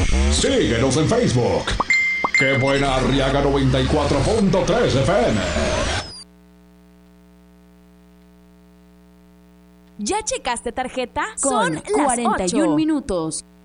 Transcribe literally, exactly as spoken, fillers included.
Síguenos en Facebook. ¡Qué buena Arriaga noventa y cuatro punto tres F M! ¿Ya checaste tarjeta? Con Son las cuarenta y uno ocho. minutos.